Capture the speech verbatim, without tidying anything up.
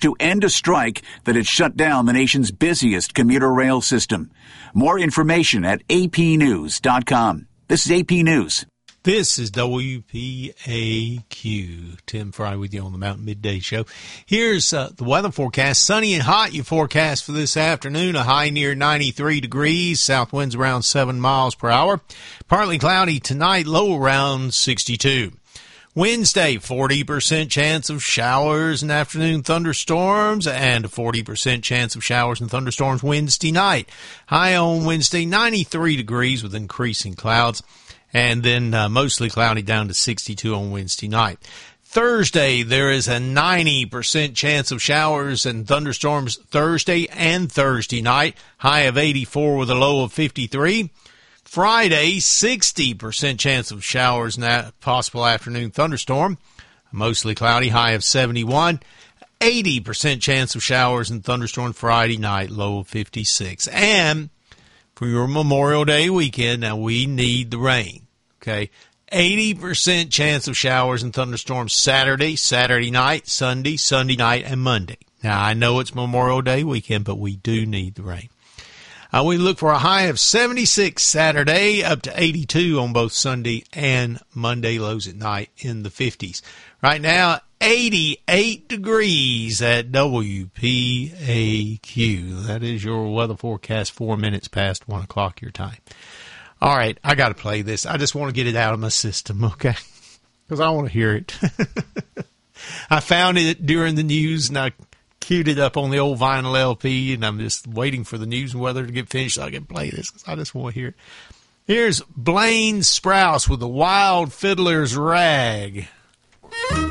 to end a strike that had shut down the nation's busiest commuter rail system. More information at a p news dot com. This is A P News. This is W P A Q. Tim Fry with you on the Mountain Midday Show. Here's uh, the weather forecast. Sunny and hot, you forecast for this afternoon. A high near ninety-three degrees. South winds around seven miles per hour. Partly cloudy tonight, low around sixty-two. Wednesday, forty percent chance of showers and afternoon thunderstorms, and a forty percent chance of showers and thunderstorms Wednesday night. High on Wednesday, ninety-three degrees with increasing clouds. And then uh, mostly cloudy down to sixty-two on Wednesday night. Thursday, there is a ninety percent chance of showers and thunderstorms Thursday and Thursday night. High of eighty-four with a low of fifty-three. Friday, sixty percent chance of showers and a possible afternoon thunderstorm. Mostly cloudy, high of seventy-one. eighty percent chance of showers and thunderstorm Friday night, low of fifty-six. And for your Memorial Day weekend, now we need the rain, okay? eighty percent chance of showers and thunderstorms Saturday, Saturday night, Sunday, Sunday night, and Monday. Now, I know it's Memorial Day weekend, but we do need the rain. Uh, we look for a high of seventy-six Saturday, up to eighty-two on both Sunday and Monday, lows at night in the fifties. Right now, eighty-eight degrees at W P A Q. That is your weather forecast, four minutes past one o'clock your time. All right, I got to play this. I just want to get it out of my system, okay? Because I want to hear it. I found it during the news, and I queued it up on the old vinyl L P, and I'm just waiting for the news and weather to get finished so I can play this, because I just want to hear it. Here's Blaine Sprouse with the Wild Fiddler's Rag.